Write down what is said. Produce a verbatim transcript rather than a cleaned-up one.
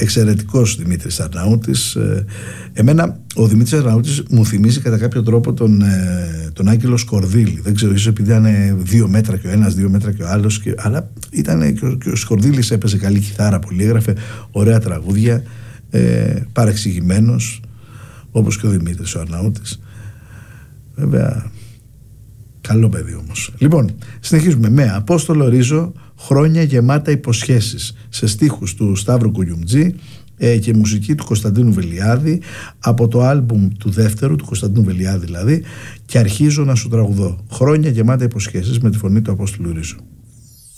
εξαιρετικός Δημήτρης Αρναούτης. Εμένα ο Δημήτρης Αρναούτης μου θυμίζει κατά κάποιο τρόπο τον, τον Άγγελο Σκορδίλη. Δεν ξέρω, ίσως επειδή ήταν δύο μέτρα και ο ένας, δύο μέτρα και ο άλλος, και, αλλά ήταν και ο, και ο Σκορδίλης έπαιζε καλή κιθάρα, πολύ έγραφε ωραία τραγούδια, ε, παρεξηγημένος, όπως και ο Δημήτρης ο Αρναούτης. Βέβαια, καλό παιδί όμως. Λοιπόν, συνεχίζουμε με Απόστολο Ρίζο, χρόνια γεμάτα υποσχέσεις, σε στίχους του Σταύρου Κουγιουμτζή ε, και μουσική του Κωνσταντίνου Βελιάδη, από το άλμπουμ του δεύτερου, του Κωνσταντίνου Βελιάδη δηλαδή, και αρχίζω να σου τραγουδώ. Χρόνια γεμάτα υποσχέσεις, με τη φωνή του Απόστολου Ρίζου.